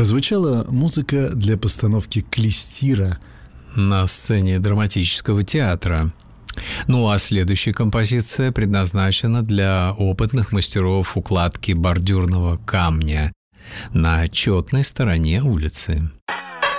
прозвучала музыка для постановки «Клестира» на сцене драматического театра. Ну а следующая композиция предназначена для опытных мастеров укладки бордюрного камня на четной стороне улицы.